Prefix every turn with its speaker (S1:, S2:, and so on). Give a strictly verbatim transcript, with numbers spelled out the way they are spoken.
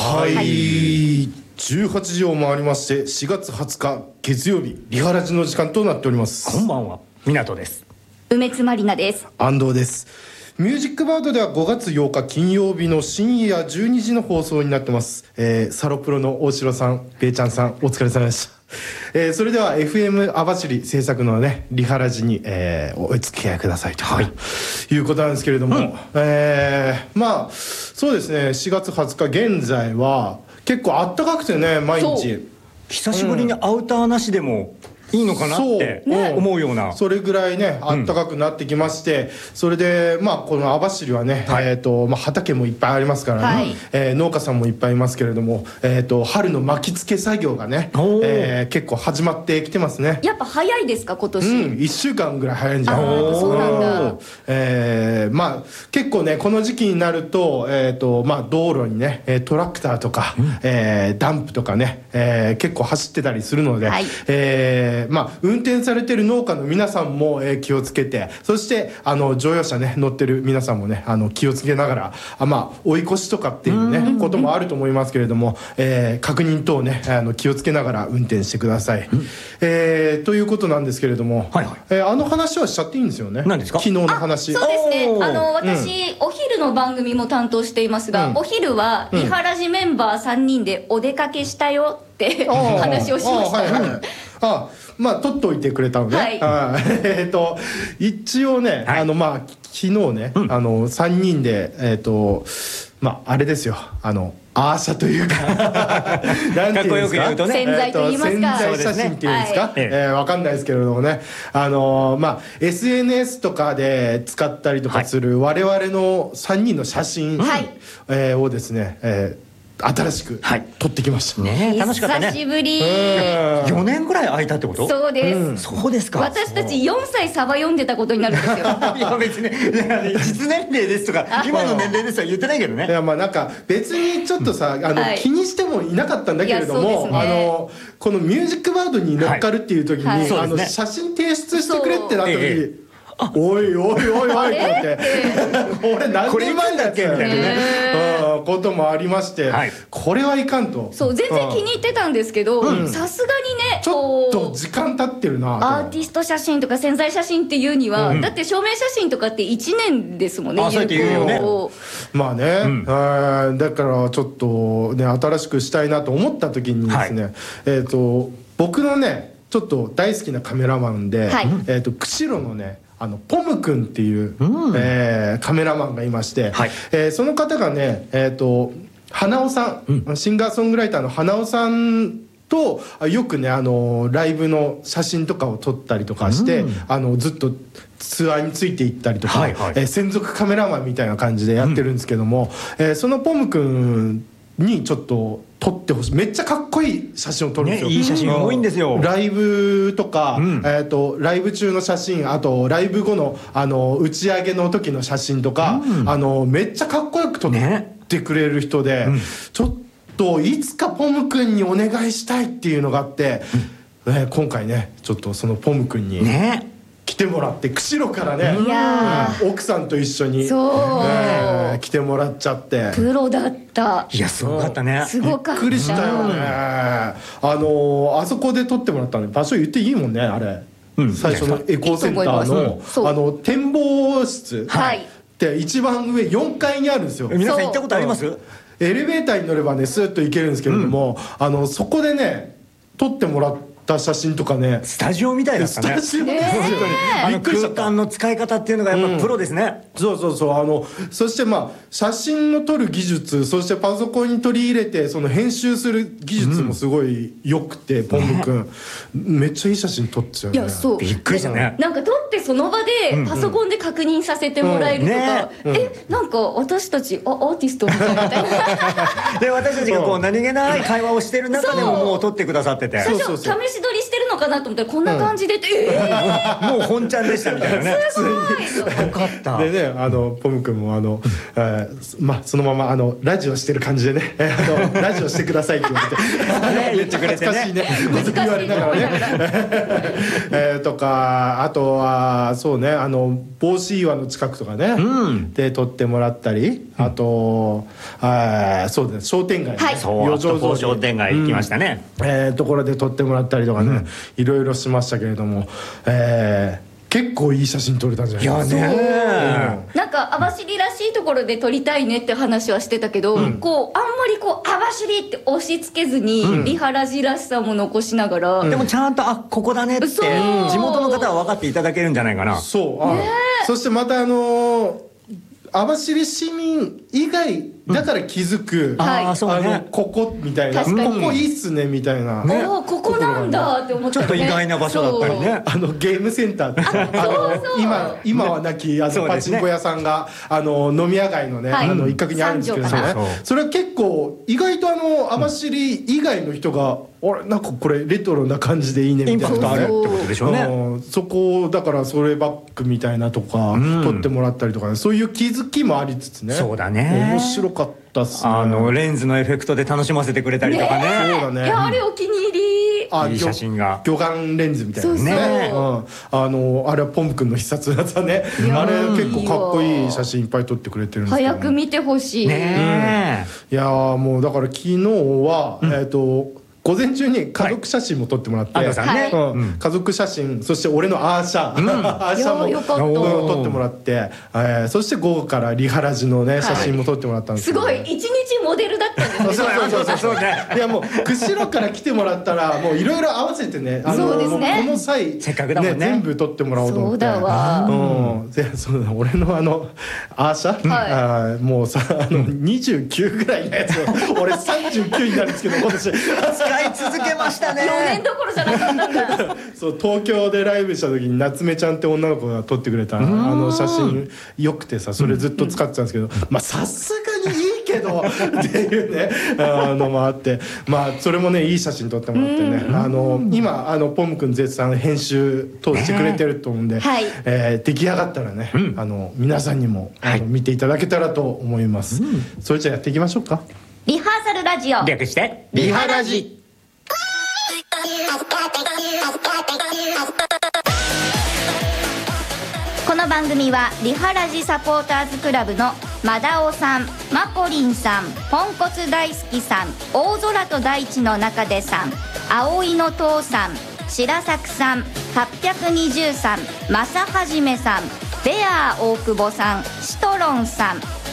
S1: はい、はい、じゅうはちじを回りましてしがつはつか月曜日リハラジの時間となっております。
S2: こんばんは、港です。
S3: 梅津まりなです。
S1: 安藤です。ミュージックバードではごがつようか金曜日の深夜じゅうにじの放送になってます。えー、サロプロの大城さん、べいちゃんさん、お疲れ様でした。えー、それでは エフエム 網走制作のねリハラジに、えー、お付き合いくださいと、はい、いうことなんですけれども、うん、えー、まあそうですね、しがつはつか現在は結構あったかくてね、毎日
S2: 久しぶりにアウターなしでもいいのかなって思うような、
S1: それぐらいねあったかくなってきまして、うん、それでまあこの網走はね、はい、えーとまあ、畑もいっぱいありますからね、はい、えー、農家さんもいっぱいいますけれども、えーと春の巻き付け作業がね、えー、結構始まってきてますね。
S3: やっぱ早いですか今年？
S1: うん、いっしゅうかんぐらい早いんじゃない？
S3: あ、そうなんだ。
S1: えー、まあ結構ねこの時期になると、えーとまあ、道路にねトラクターとか、うん、えー、ダンプとかね、えー、結構走ってたりするので、はい、えー、まあ運転されてる農家の皆さんも、えー、気をつけて、そしてあの乗用車ね乗ってる皆さんもねあの気をつけながら、あ、まあ追い越しとかっていうねこともあると思いますけれども、えー、確認等ねあの気をつけながら運転してください、うん、えー、ということなんですけれども、はいはい、えー、あの話はしちゃっていいんですよね。
S2: 何ですか？
S1: 昨日の話。
S3: そうですね、あの私、うん、お昼の番組も担当していますが、うん、お昼はリハラジメンバーさんにんでお出かけしたよって、うん、話をしました。あ、はいはいはい、
S1: あ、まあ取っといてくれたのね、はい、あえー、と一応ね、はい、あのまあ昨日ね、うん、あのさんにんでえっ、ー、とまああれですよ、あのアーシャというかなんていうんですか、
S3: 潜在と言いますか、
S1: 潜在写真っていうんですか、はい、えー、わかんないですけれどもね、あのまあ エスエヌエス とかで使ったりとかする我々のさんにんの写真、はい、えー、をですね、えー新しく撮ってきました、
S2: はい、ね、楽しかったね。
S3: 久しぶり。
S2: よねんぐらい空いたってこと？
S3: そうです、うん、
S2: そうですか。
S3: 私たちよんさいサバ読んでたことになるんですよ。
S2: いや別に実年齢ですとか今の年齢ですとは言ってないけどね。
S1: いやまあなんか別にちょっとさ、うん、あの、はい、気にしてもいなかったんだけれども、ね、あのこのミュージックバードに乗っかるっていう時に、はいはい、あの写真提出してくれってなった時に、ええ、おいおいおいおいって言って俺何年前だっけみたいなね、うん、こともありまして、はい、これはいかんと。
S3: そう、全然気に入ってたんですけど、さすがにね
S1: ちょっと時間経ってるな。
S3: アーティスト写真とか潜在写真っていうには、うん、だって証明写真とかっていちねんですもんね。
S2: あ、そうやって言うよね。
S1: まあね、うん、あだからちょっとね新しくしたいなと思った時にですね、はい、えーと僕のねちょっと大好きなカメラマンで、はい、えーと釧路のねあのポム君っていう、うん、えー、カメラマンがいまして、はい、えー、その方がね、えーと花尾さん、うん、シンガーソングライターの花尾さんとよくねあのライブの写真とかを撮ったりとかして、うん、あのずっとツアーについていったりとか、はいはい、えー、専属カメラマンみたいな感じでやってるんですけども、うん、えー、そのポム君にちょっと撮ってほしい。めっちゃかっこいい写真を撮るんですよ、
S2: ね、いい写真多いんですよ。
S1: ライブとか、うん、えー、とライブ中の写真、あとライブ後の、あの打ち上げの時の写真とか、うん、あのめっちゃかっこよく撮ってくれる人で、ね、うん、ちょっといつかポム君にお願いしたいっていうのがあって、うん、えー、今回ねちょっとそのポム君にね来てもらって、釧路からね、いや奥さんと一緒に、そう、ね、来てもらっちゃって。
S3: プロだった。
S2: いやすごかったね。
S3: すごかった。
S1: びっくりしたよね、うん、あのあそこで撮ってもらったんで、場所言っていいもんねあれ、うん、最初のエコーセンターの、うん、あの展望室、はい、って一番上よんかいにあるんですよ。
S2: 皆さん行ったことあります？
S1: エレベーターに乗ればねスーッと行けるんですけれども、うん、あのそこでね撮ってもらって写真とかね、
S2: スタジオみたいだったね。
S1: スタジオみたいな、
S2: あの空間の使い方っていうのがやっぱプロですね、
S1: うん、そうそうそう。あのそしてまあ写真の撮る技術、そしてパソコンに取り入れてその編集する技術もすごい良くて、うん、ポンム君、ね、めっちゃいい写真撮ってたよね。
S3: いやそう
S2: びっくりしたね。
S3: なんか撮ってその場でパソコンで確認させてもらえるとか、うんうんね、えなんか私たちあアーティストみたいな
S2: で私たちがこう何気ない会話をしてる中でももう撮ってくださってて、
S3: 最初試し撮りしてるののかなと思ったらこんな感じでって、うん、えー、
S2: もう本ちゃんでしたみたいなね。
S3: すごい
S2: よかった
S1: でね、あのポム君もあの、えー、まあそのままあのラジオしてる感じでね、あのラジオしてくださいって言われて
S2: 言ってくれてね、
S1: 懐かしいね言われながらねえーとか、あとはそうね、あの帽子岩の近くとかね、うん、で撮ってもらったり、あと、あそうです商店街、ね、
S3: はい、
S2: そう余剰商店街行きましたね、
S1: うん、えー、ところで撮ってもらったりとかね、うん、いろいろしましたけれども、えー結構いい写真撮れたんじゃないですか。
S2: いやね、
S3: なんか網走らしいところで撮りたいねって話はしてたけど、うん、こうあんまりこう網走って押し付けずに、うん、リハラジらしさも残しながら、
S2: うん、でもちゃんとあここだねって地元の方は分かっていただけるんじゃないかな。
S1: そう、ね、そしてまたあのー網走市民以外だから気づく、うん、
S2: ああそうね、
S1: ここみたいな、ここいいっすねみたいな、
S3: ね、おここなんだって思った、ね、
S2: ちょっと意外な場所だったりね、
S1: あのゲームセンターってあの今今はなきあのパチンコ屋さんがあの飲み屋街のね、はい、あの一角にあるんですけどね、それは結構意外とあの網走以外の人が、うん、あれなんかこれレトロな感じでいいねみたいな、
S2: インパクトあるってことでしょうね、
S1: うん、そこだからそれバックみたいなとか、うん、撮ってもらったりとか、ね、そういう気づきもありつつね、
S2: そうだね、
S1: 面白かったっすね。
S2: あのレンズのエフェクトで楽しませてくれたりとかね、
S3: ね、
S1: そうだね、
S3: いやあれお気に入り、
S1: あ
S2: いい写真が
S1: 魚眼レンズみたいなね、うん、あのあれはポンプ君の必殺のやつだね、あれ結構かっこいい写真いっぱい撮ってくれてるんですけど、
S3: 早く見てほしい
S2: ね、
S1: うん、いやもうだから昨日は、うん、えっと午前中に家族写真も撮ってもらって、はい
S2: ね、
S1: うん、家族写真、そして俺のアーシャ、うん、アーシャも撮ってもらって、えー、そして午後からリハラジのね写真も撮ってもらったんですけど、
S3: すごい一日モデルだったんですね。
S1: そうそうそうそうね。いやもう釧路から来てもらったらもういろいろ合わせてね、あの
S3: そうですね、
S1: この際
S2: せっかくだもんね、
S1: 全部撮ってもらおうと思って、
S3: そうだわ、
S1: うん、でそうだ俺のあのアーシャ、はい、あもうさあのにじゅうきゅうぐらいのやつを俺さんじゅうきゅうになるんですけど今年使い
S2: 続けましたね。
S3: よねんどころじゃなかったんだ
S1: そう東京でライブした時に夏目ちゃんって女の子が撮ってくれたあの写真よくてさ、それずっと使ってたんですけど、まあさすがにいいけどっていうねあのもあって、まあそれもねいい写真撮ってもらってね、あの今あのポム君絶賛編集通してくれてると思うんで、
S3: はい、
S1: えー、出来上がったらね、うん、あの皆さんにもあの見ていただけたらと思います、うん、それじゃあやっていきましょうか。
S3: リハーサルラジオ
S2: 略して
S3: リハラジ。この番組はリハラジサポーターズクラブのマダオさん、マコリンさん、ポンコツ大好きさん、大空と大地の中でさん、葵の父さん、白作さん、はっぴゃくにじゅうさん、正はじめさん、ベアー大久保さん、シトロンさん、